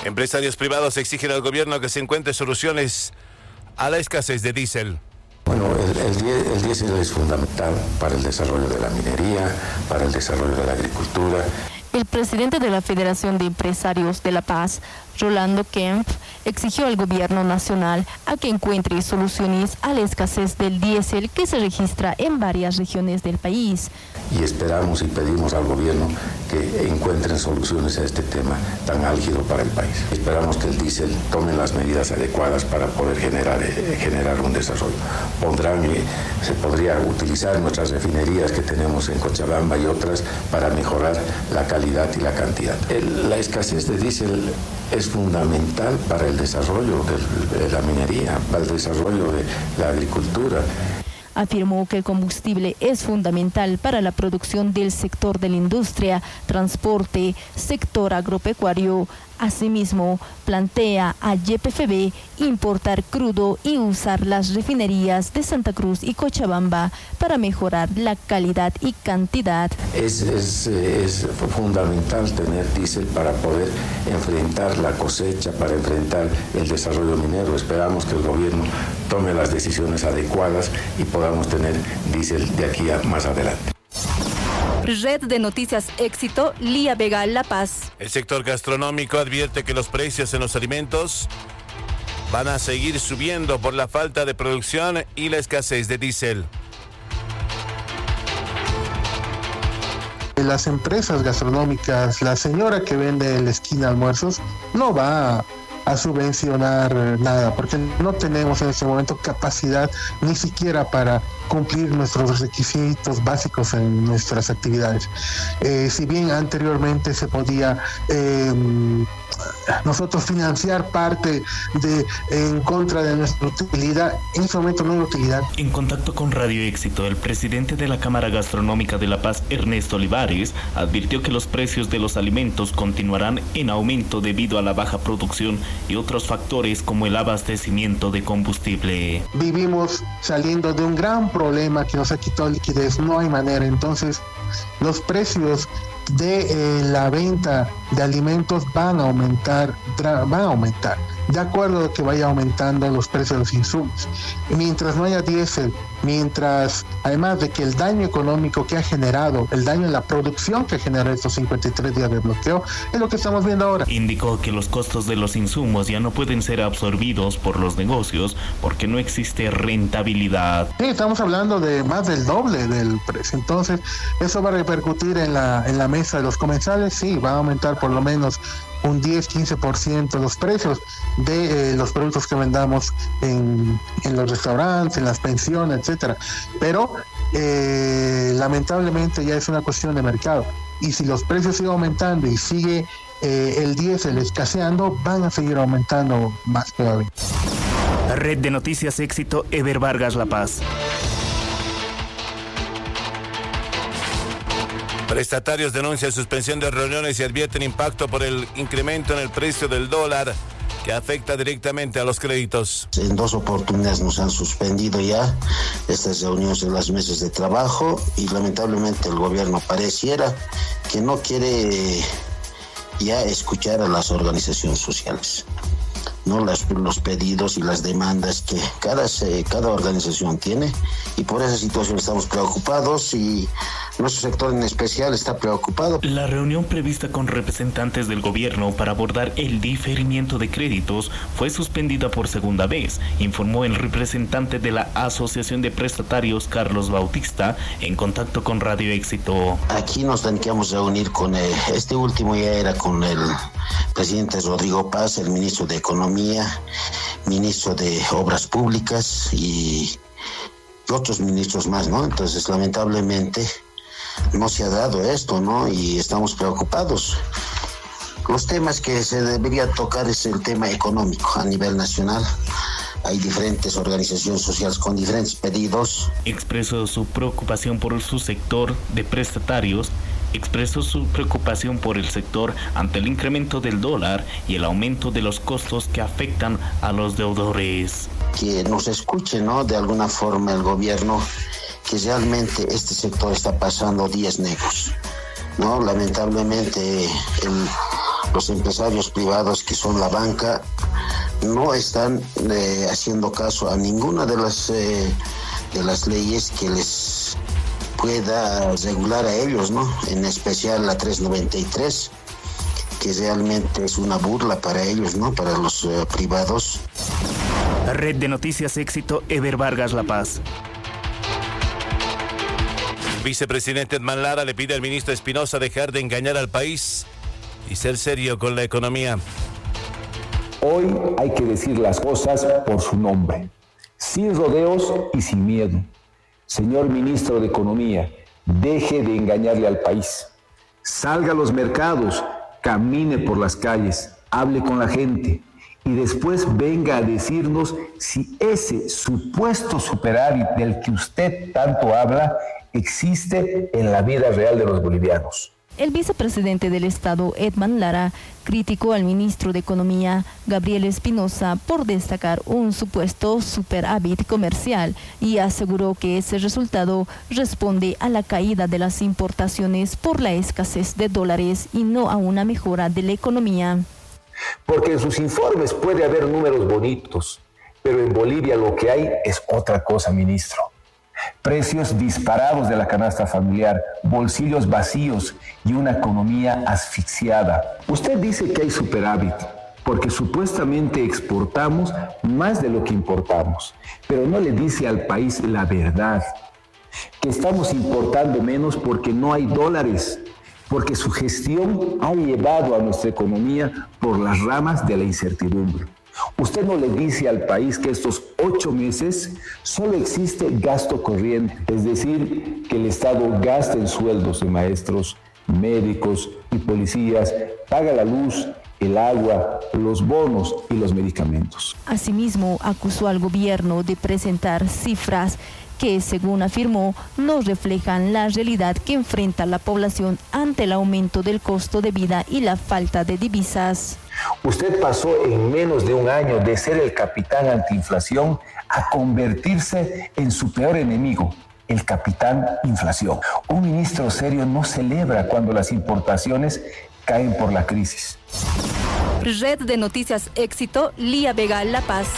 Empresarios privados exigen al gobierno que se encuentre soluciones a la escasez de diésel. Bueno, el diésel es fundamental para el desarrollo de la minería, para el desarrollo de la agricultura. El presidente de la Federación de Empresarios de La Paz, Rolando Kempf, exigió al gobierno nacional a que encuentre soluciones a la escasez del diésel que se registra en varias regiones del país. Y esperamos y pedimos al gobierno que encuentren soluciones a este tema tan álgido para el país. Esperamos que el diésel tome las medidas adecuadas para poder generar un desarrollo. Se podría utilizar nuestras refinerías que tenemos en Cochabamba y otras para mejorar la calidad y la cantidad. La escasez de diésel es fundamental para el desarrollo de la minería, para el desarrollo de la agricultura. Afirmó que el combustible es fundamental para la producción del sector de la industria, transporte, sector agropecuario. Asimismo, plantea a YPFB importar crudo y usar las refinerías de Santa Cruz y Cochabamba para mejorar la calidad y cantidad. Es fundamental tener diésel para poder enfrentar la cosecha, para enfrentar el desarrollo minero. Esperamos que el gobierno tome las decisiones adecuadas y podamos tener diésel de aquí a más adelante. Red de Noticias Éxito, Lía Vega, La Paz. El sector gastronómico advierte que los precios en los alimentos van a seguir subiendo por la falta de producción y la escasez de diésel. Las empresas gastronómicas, la señora que vende en la esquina almuerzos, no va a subvencionar nada, porque no tenemos en este momento capacidad ni siquiera para cumplir nuestros requisitos básicos en nuestras actividades. Si bien anteriormente se podía nosotros financiar parte en contra de nuestra utilidad, en este momento no hay utilidad. En contacto con Radio Éxito, el presidente de la Cámara Gastronómica de La Paz, Ernesto Olivares, advirtió que los precios de los alimentos continuarán en aumento debido a la baja producción y otros factores como el abastecimiento de combustible. Vivimos saliendo de un gran problema que nos ha quitado liquidez, no hay manera. Entonces los precios de la venta de alimentos van a aumentar de acuerdo a que vaya aumentando los precios de los insumos. Mientras no haya diésel, mientras, además de que el daño económico que ha generado, el daño en la producción que genera estos 53 días de bloqueo, es lo que estamos viendo ahora. Indicó que los costos de los insumos ya no pueden ser absorbidos por los negocios porque no existe rentabilidad. Sí, estamos hablando de más del doble del precio. Entonces, eso va a repercutir en la mesa de los comensales. Sí, va a aumentar por lo menos un 10-15% los precios de los productos que vendamos en los restaurantes, en las pensiones, etcétera. Pero lamentablemente ya es una cuestión de mercado. Y si los precios siguen aumentando y sigue el diésel escaseando, van a seguir aumentando más todavía. Red de Noticias Éxito, Eber Vargas, La Paz. Prestatarios denuncian suspensión de reuniones y advierten impacto por el incremento en el precio del dólar que afecta directamente a los créditos. En 2 oportunidades nos han suspendido ya estas reuniones en las mesas de trabajo y lamentablemente el gobierno pareciera que no quiere ya escuchar a las organizaciones sociales, ¿no? Los pedidos y las demandas que cada organización tiene, y por esa situación estamos preocupados y nuestro sector en especial está preocupado. La reunión prevista con representantes del gobierno para abordar el diferimiento de créditos fue suspendida por segunda vez, informó el representante de la Asociación de Prestatarios, Carlos Bautista, en contacto con Radio Éxito. Aquí nos teníamos que reunir con este último ya era con el presidente Rodrigo Paz, el ministro de Economía, ministro de Obras Públicas y otros ministros más, ¿no? Entonces, lamentablemente, no se ha dado esto, ¿no? Y estamos preocupados. Los temas que se debería tocar es el tema económico a nivel nacional. Hay diferentes organizaciones sociales con diferentes pedidos. Expresó su preocupación por su sector de prestatarios. Expresó su preocupación por el sector ante el incremento del dólar y el aumento de los costos que afectan a los deudores. Que nos escuche, ¿no? De alguna forma el gobierno, que realmente este sector está pasando días negros, ¿no? Lamentablemente los empresarios privados, que son la banca, no están haciendo caso a ninguna de las leyes que les pueda regular a ellos, ¿no? En especial la 393, que realmente es una burla para ellos, ¿no? Para los privados. Red de Noticias Éxito, Eber Vargas, La Paz. Vicepresidente Edman Lara le pide al ministro Espinosa dejar de engañar al país y ser serio con la economía. Hoy hay que decir las cosas por su nombre, sin rodeos y sin miedo. Señor ministro de Economía, deje de engañarle al país. Salga a los mercados, camine por las calles, hable con la gente y después venga a decirnos si ese supuesto superávit del que usted tanto habla existe en la vida real de los bolivianos. El vicepresidente del Estado, Edman Lara, criticó al ministro de Economía, Gabriel Espinosa, por destacar un supuesto superávit comercial y aseguró que ese resultado responde a la caída de las importaciones por la escasez de dólares y no a una mejora de la economía. Porque en sus informes puede haber números bonitos, pero en Bolivia lo que hay es otra cosa, ministro. Precios disparados de la canasta familiar, bolsillos vacíos y una economía asfixiada. Usted dice que hay superávit porque supuestamente exportamos más de lo que importamos, pero no le dice al país la verdad, que estamos importando menos porque no hay dólares, porque su gestión ha llevado a nuestra economía por las ramas de la incertidumbre. Usted no le dice al país que estos 8 meses solo existe gasto corriente, es decir, que el Estado gasta en sueldos de maestros, médicos y policías, paga la luz, el agua, los bonos y los medicamentos. Asimismo, acusó al gobierno de presentar cifras que, según afirmó, no reflejan la realidad que enfrenta la población ante el aumento del costo de vida y la falta de divisas. Usted pasó en menos de un año de ser el capitán antiinflación a convertirse en su peor enemigo, el capitán inflación. Un ministro serio no celebra cuando las importaciones caen por la crisis. Red de Noticias Éxito, Lía Vega, La Paz.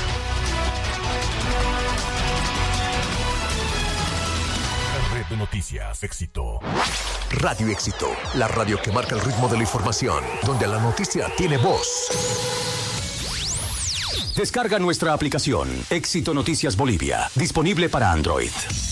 Red de Noticias Éxito. Radio Éxito, la radio que marca el ritmo de la información, donde la noticia tiene voz. Descarga nuestra aplicación Éxito Noticias Bolivia, disponible para Android.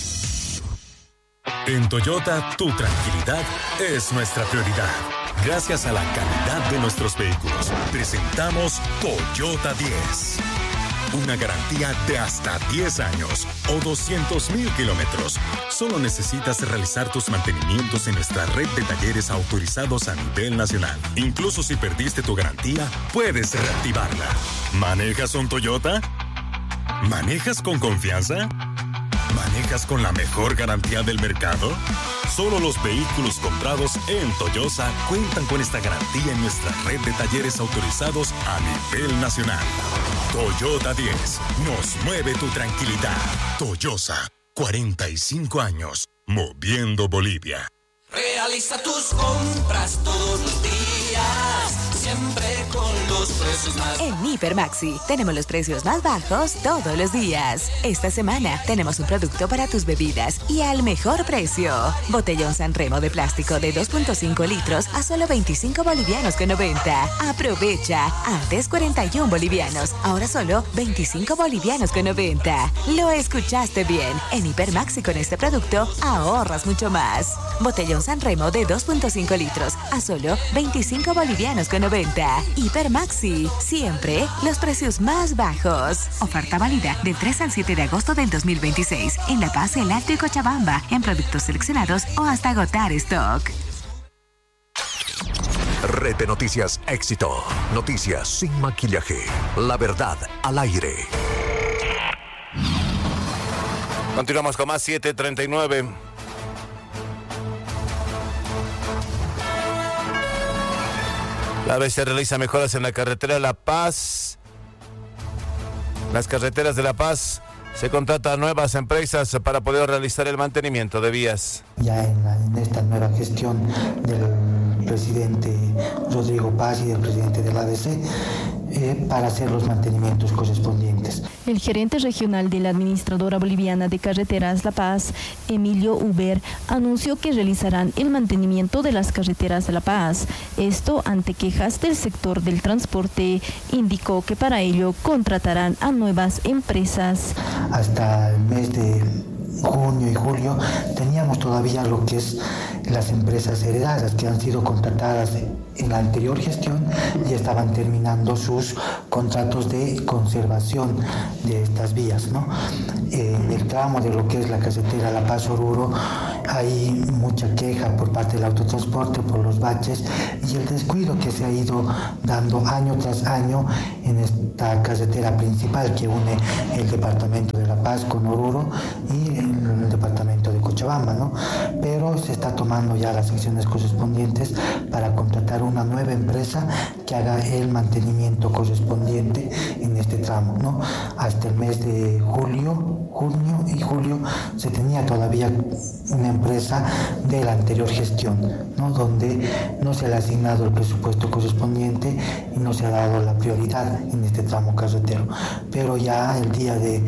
En Toyota, tu tranquilidad es nuestra prioridad. Gracias a la calidad de nuestros vehículos, presentamos Toyota 10. Una garantía de hasta 10 años o 200,000 kilómetros. Solo necesitas realizar tus mantenimientos en nuestra red de talleres autorizados a nivel nacional. Incluso si perdiste tu garantía, puedes reactivarla. ¿Manejas un Toyota? ¿Manejas con confianza? ¿Manejas con la mejor garantía del mercado? Solo los vehículos comprados en Toyosa cuentan con esta garantía en nuestra red de talleres autorizados a nivel nacional. Toyota 10 nos mueve tu tranquilidad. Toyosa, 45 años, moviendo Bolivia. Realiza tus compras todos los días, siempre con los precios más. En Hipermaxi tenemos los precios más bajos todos los días. Esta semana tenemos un producto para tus bebidas y al mejor precio. Botellón Sanremo de plástico de 2.5 litros a solo 25 bolivianos con 90. Aprovecha. Antes 41 bolivianos, ahora solo 25 bolivianos con 90. Lo escuchaste bien. En Hipermaxi con este producto ahorras mucho más. Botellón Sanremo de 2.5 litros a solo 25 bolivianos con 90. Hipermaxi, siempre los precios más bajos. Oferta válida del 3 al 7 de agosto del 2026 en La Paz, El Alto y Cochabamba, en productos seleccionados o hasta agotar stock. Red de Noticias Éxito. Noticias sin maquillaje. La verdad al aire. Continuamos con más 7:39. La vez se realiza mejoras en la carretera de La Paz. Las carreteras de La Paz se contratan nuevas empresas para poder realizar el mantenimiento de vías. Ya en esta nueva gestión del presidente Rodrigo Paz y del presidente del ADC para hacer los mantenimientos correspondientes. El gerente regional de la Administradora Boliviana de Carreteras La Paz, Emilio Uber, anunció que realizarán el mantenimiento de las carreteras de La Paz. Esto ante quejas del sector del transporte. Indicó que para ello contratarán a nuevas empresas. Hasta el mes de junio y julio teníamos todavía lo que es las empresas heredadas que han sido contratadas en la anterior gestión y estaban terminando sus contratos de conservación de estas vías, ¿no? En el tramo de lo que es la carretera La Paz-Oruro hay mucha queja por parte del autotransporte por los baches y el descuido que se ha ido dando año tras año en esta carretera principal que une el departamento de La Paz con Oruro y el departamento de Cochabamba, ¿no? Pero se está tomando ya las acciones correspondientes para contratar una nueva empresa que haga el mantenimiento correspondiente en este tramo, ¿no? Hasta el mes de junio y julio se tenía todavía una empresa de la anterior gestión, ¿no? Donde no se le ha asignado el presupuesto correspondiente y no se ha dado la prioridad en este tramo carretero. Pero ya el día de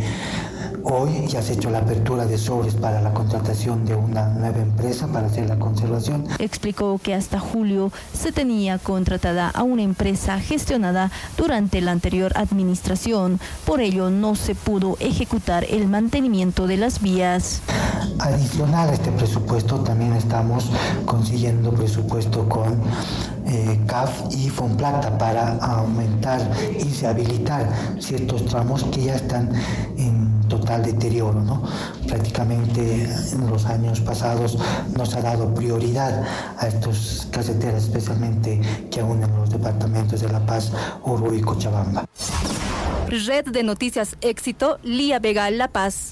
hoy ya se ha hecho la apertura de sobres para la contratación de una nueva empresa para hacer la conservación. Explicó que hasta julio se tenía contratada a una empresa gestionada durante la anterior administración. Por ello no se pudo ejecutar el mantenimiento de las vías. Adicional a este presupuesto también estamos consiguiendo presupuesto con CAF y Fonplata para aumentar y rehabilitar ciertos tramos que ya están en total deterioro, ¿no? Prácticamente en los años pasados nos ha dado prioridad a estas carreteras, especialmente que unen los departamentos de La Paz, Oruro y Cochabamba. Red de Noticias Éxito, Lía Vega, La Paz.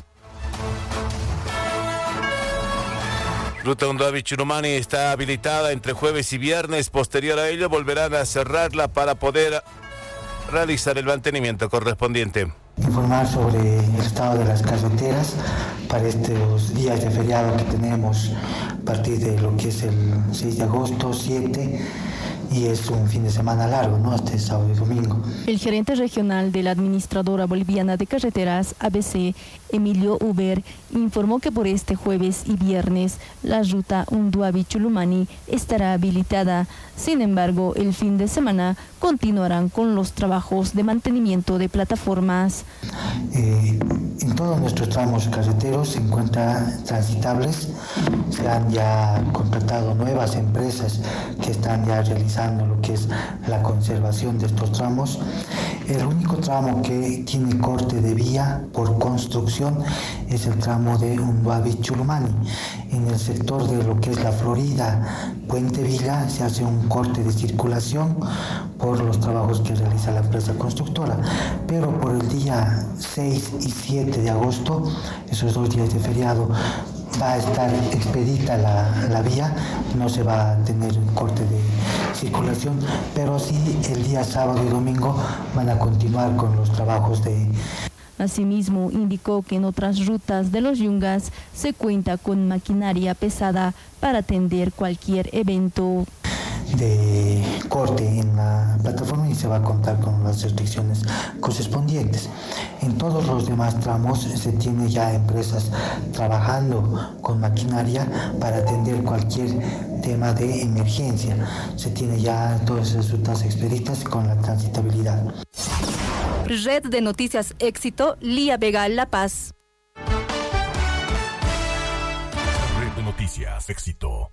Ruta Unduabi-Churumani está habilitada entre jueves y viernes. Posterior a ello volverán a cerrarla para poder realizar el mantenimiento correspondiente. Informar sobre el estado de las carreteras para estos días de feriado que tenemos a partir de lo que es el 6 de agosto, 7, y es un fin de semana largo, ¿no? Hasta el sábado y domingo. El gerente regional de la Administradora Boliviana de Carreteras, ABC, Emilio Uber, informó que por este jueves y viernes la ruta Unduabi-Chulumani estará habilitada. Sin embargo, el fin de semana continuarán con los trabajos de mantenimiento de plataformas. En todos nuestros tramos carreteros se encuentran transitables. Se han ya contratado nuevas empresas que están ya realizando lo que es la conservación de estos tramos. El único tramo que tiene corte de vía por construcción es el tramo de Unduabi-Chulumani. En el sector de lo que es la Florida, Puente Villa, se hace un corte de circulación por los trabajos que realiza la empresa constructora. Pero por el día 6 y 7 de agosto, esos 2 días de feriado, va a estar expedita la vía, no se va a tener un corte de circulación, pero sí el día sábado y domingo van a continuar con los trabajos de... Asimismo, indicó que en otras rutas de los Yungas se cuenta con maquinaria pesada para atender cualquier evento de corte en la plataforma y se va a contar con las restricciones correspondientes. En todos los demás tramos se tiene ya empresas trabajando con maquinaria para atender cualquier tema de emergencia. Se tiene ya todas esas rutas expeditas con la transitabilidad. Red de Noticias Éxito, Lía Vega, La Paz. Red de Noticias Éxito.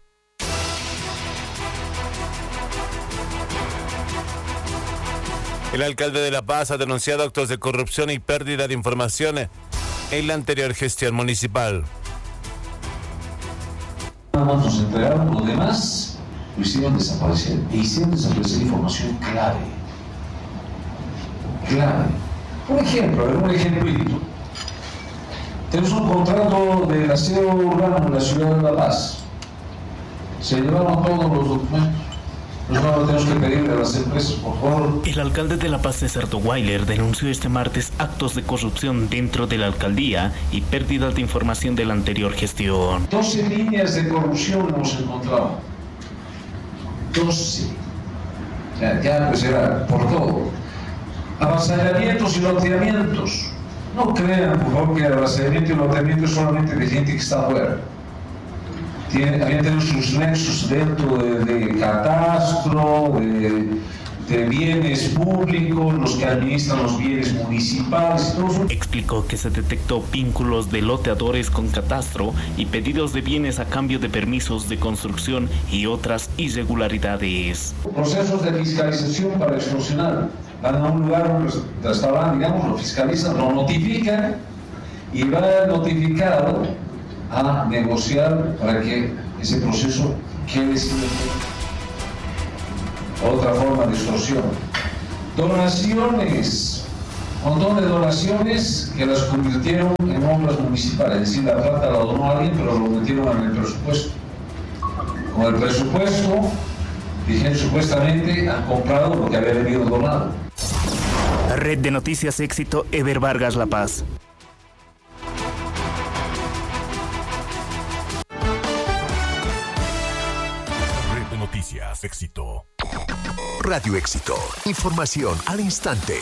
El alcalde de La Paz ha denunciado actos de corrupción y pérdida de información en la anterior gestión municipal. Nos entregaron, los demás lo hicieron desaparecer. E hicieron desaparecer información clave. Por ejemplo, un ejemplito. Tenemos un contrato de aseo urbano en la ciudad de La Paz. Se llevaron todos los documentos. Nosotros tenemos que pedirle a las empresas, por favor. El alcalde de La Paz, César Weiler, denunció este martes actos de corrupción dentro de la alcaldía y pérdidas de información de la anterior gestión. 12 líneas de corrupción hemos encontrado. 12. Ya pues era por todo. Avasallamientos y loteamientos. No crean, por favor, que el avasallamiento y loteamiento es solamente de gente que está afuera. Había tenido sus nexos dentro de catastro, de bienes públicos, los que administran los bienes municipales. Explicó que se detectó vínculos de loteadores con catastro y pedidos de bienes a cambio de permisos de construcción y otras irregularidades. Procesos de fiscalización para extorsionar. Van a un lugar, un restaurante, digamos, lo fiscalizan, lo notifican y va notificado a negociar para que ese proceso quede sin efecto. Otra forma de extorsión. Donaciones. Un montón de donaciones que las convirtieron en obras municipales. Es decir, la plata la donó alguien, pero lo metieron en el presupuesto. Con el presupuesto, dijeron supuestamente, han comprado lo que había venido donado. Red de Noticias Éxito, Eber Vargas, La Paz. Red de Noticias Éxito. Radio Éxito. Información al instante.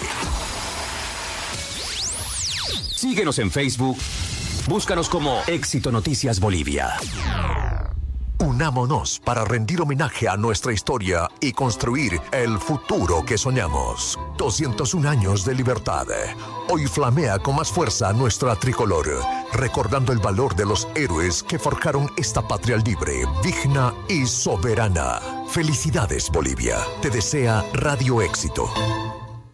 Síguenos en Facebook. Búscanos como Éxito Noticias Bolivia. Unámonos para rendir homenaje a nuestra historia y construir el futuro que soñamos. 201 años de libertad. Hoy flamea con más fuerza nuestra tricolor, recordando el valor de los héroes que forjaron esta patria libre, digna y soberana. Felicidades, Bolivia. Te desea Radio Éxito.